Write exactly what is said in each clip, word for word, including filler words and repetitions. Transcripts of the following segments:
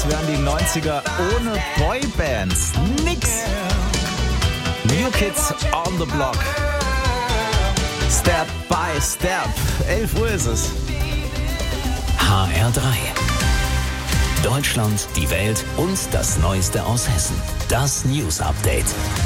als wären die neunziger ohne Boybands. Nix. New Kids on the Block. Step by Step. elf Uhr ist es. H R drei. Deutschland, die Welt und das Neueste aus Hessen. Das News Update.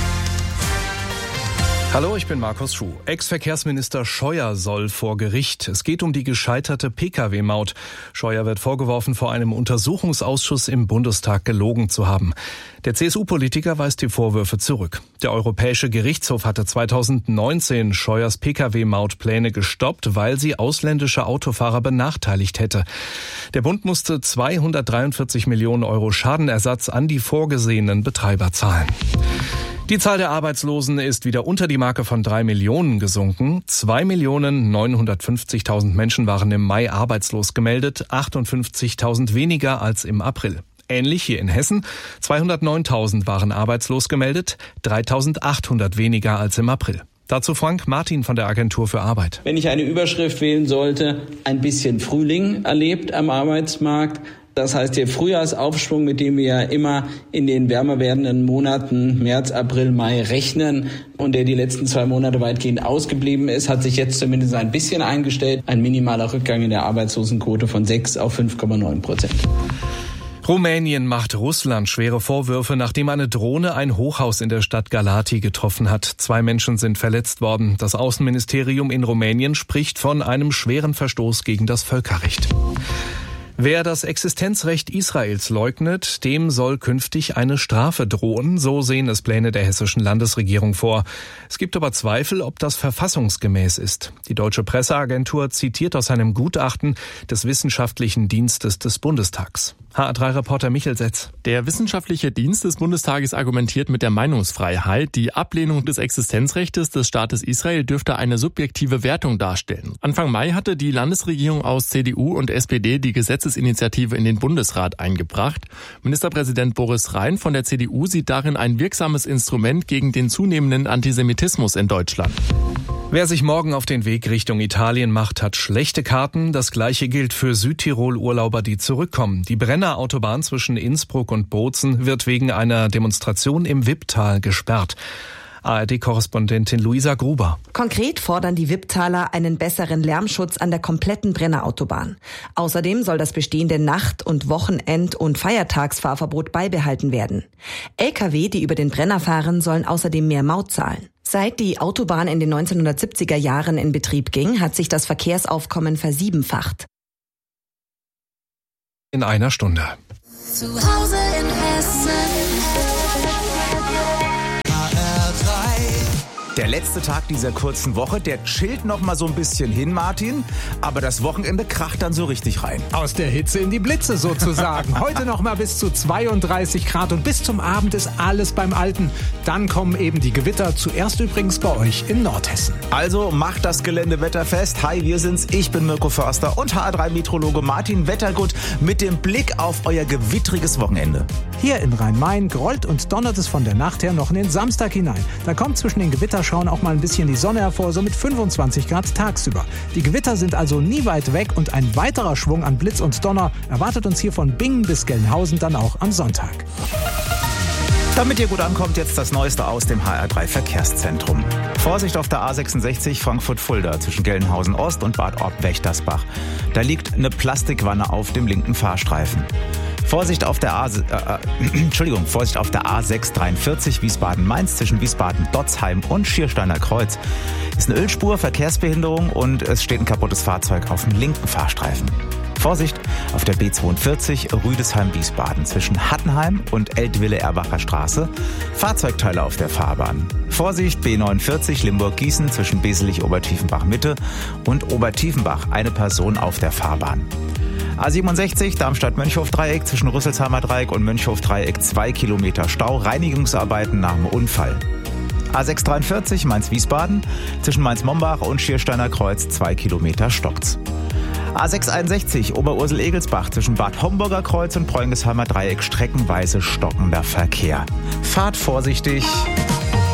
Hallo, ich bin Markus Schuh. Ex-Verkehrsminister Scheuer soll vor Gericht. Es geht um die gescheiterte P K W-Maut. Scheuer wird vorgeworfen, vor einem Untersuchungsausschuss im Bundestag gelogen zu haben. Der C S U-Politiker weist die Vorwürfe zurück. Der Europäische Gerichtshof hatte zweitausendneunzehn Scheuers P K W-Mautpläne gestoppt, weil sie ausländische Autofahrer benachteiligt hätte. Der Bund musste zweihundertdreiundvierzig Millionen Euro Schadenersatz an die vorgesehenen Betreiber zahlen. Die Zahl der Arbeitslosen ist wieder unter die Marke von drei Millionen gesunken. zwei Millionen neunhundertfünfzigtausend Menschen waren im Mai arbeitslos gemeldet, achtundfünfzigtausend weniger als im April. Ähnlich hier in Hessen. zweihundertneuntausend waren arbeitslos gemeldet, dreitausendachthundert weniger als im April. Dazu Frank Martin von der Agentur für Arbeit. Wenn ich eine Überschrift wählen sollte, ein bisschen Frühling erlebt am Arbeitsmarkt. Das heißt, der Frühjahrsaufschwung, mit dem wir ja immer in den wärmer werdenden Monaten März, April, Mai rechnen und der die letzten zwei Monate weitgehend ausgeblieben ist, hat sich jetzt zumindest ein bisschen eingestellt. Ein minimaler Rückgang in der Arbeitslosenquote von sechs auf fünf Komma neun Prozent. Rumänien macht Russland schwere Vorwürfe, nachdem eine Drohne ein Hochhaus in der Stadt Galati getroffen hat. Zwei Menschen sind verletzt worden. Das Außenministerium in Rumänien spricht von einem schweren Verstoß gegen das Völkerrecht. Wer das Existenzrecht Israels leugnet, dem soll künftig eine Strafe drohen. So sehen es Pläne der hessischen Landesregierung vor. Es gibt aber Zweifel, ob das verfassungsgemäß ist. Die Deutsche Presseagentur zitiert aus einem Gutachten des Wissenschaftlichen Dienstes des Bundestags. H A drei Reporter Michael Setz. Der Wissenschaftliche Dienst des Bundestages argumentiert mit der Meinungsfreiheit. Die Ablehnung des Existenzrechtes des Staates Israel dürfte eine subjektive Wertung darstellen. Anfang Mai hatte die Landesregierung aus C D U und S P D die Gesetzesinitiative in den Bundesrat eingebracht. Ministerpräsident Boris Rhein von der C D U sieht darin ein wirksames Instrument gegen den zunehmenden Antisemitismus in Deutschland. Wer sich morgen auf den Weg Richtung Italien macht, hat schlechte Karten. Das Gleiche gilt für Südtirol-Urlauber, die zurückkommen. Die Brenner-Autobahn zwischen Innsbruck und Bozen wird wegen einer Demonstration im Wipptal gesperrt. A R D-Korrespondentin Luisa Gruber. Konkret fordern die Wipptaler einen besseren Lärmschutz an der kompletten Brenner-Autobahn. Außerdem soll das bestehende Nacht- und Wochenend- und Feiertagsfahrverbot beibehalten werden. L K W, die über den Brenner fahren, sollen außerdem mehr Maut zahlen. Seit die Autobahn in den neunzehnhundertsiebziger Jahren in Betrieb ging, hat sich das Verkehrsaufkommen versiebenfacht. In einer Stunde. Zu Hause in Hessen. Der letzte Tag dieser kurzen Woche, der chillt noch mal so ein bisschen hin, Martin. Aber das Wochenende kracht dann so richtig rein. Aus der Hitze in die Blitze sozusagen. Heute noch mal bis zu zweiunddreißig Grad und bis zum Abend ist alles beim Alten. Dann kommen eben die Gewitter, zuerst übrigens bei euch in Nordhessen. Also macht das Geländewetter fest. Hi, wir sind's. Ich bin Mirko Förster und H R drei Meteorologe Martin Wettergut mit dem Blick auf euer gewittriges Wochenende. Hier in Rhein-Main grollt und donnert es von der Nacht her noch in den Samstag hinein. Da kommt zwischen den Gewitterschauen auch mal ein bisschen die Sonne hervor, so mit fünfundzwanzig Grad tagsüber. Die Gewitter sind also nie weit weg und ein weiterer Schwung an Blitz und Donner erwartet uns hier von Bingen bis Gelnhausen dann auch am Sonntag. Damit ihr gut ankommt, jetzt das Neueste aus dem H R drei Verkehrszentrum. Vorsicht auf der A sechsundsechzig Frankfurt-Fulda zwischen Gelnhausen Ost und Bad Orb-Wächtersbach. Da liegt eine Plastikwanne auf dem linken Fahrstreifen. Vorsicht auf der A, äh, Entschuldigung, Vorsicht auf der A sechshundertdreiundvierzig Wiesbaden-Mainz zwischen Wiesbaden-Dotzheim und Schiersteiner Kreuz. Ist eine Ölspur, Verkehrsbehinderung und es steht ein kaputtes Fahrzeug auf dem linken Fahrstreifen. Vorsicht auf der B zweiundvierzig Rüdesheim-Wiesbaden zwischen Hattenheim und Eltville-Erbacher Straße. Fahrzeugteile auf der Fahrbahn. Vorsicht B neunundvierzig Limburg-Gießen zwischen Beselich-Obertiefenbach-Mitte und Obertiefenbach. Eine Person auf der Fahrbahn. A siebenundsechzig Darmstadt-Mönchhof-Dreieck zwischen Rüsselsheimer Dreieck und Mönchhof-Dreieck zwei Kilometer Stau. Reinigungsarbeiten nach dem Unfall. A sechshundertdreiundvierzig Mainz-Wiesbaden zwischen Mainz-Mombach und Schiersteiner Kreuz zwei Kilometer stockt's. A sechshunderteinundsechzig Oberursel-Egelsbach zwischen Bad Homburger Kreuz und Preungesheimer Dreieck streckenweise stockender Verkehr. Fahrt vorsichtig.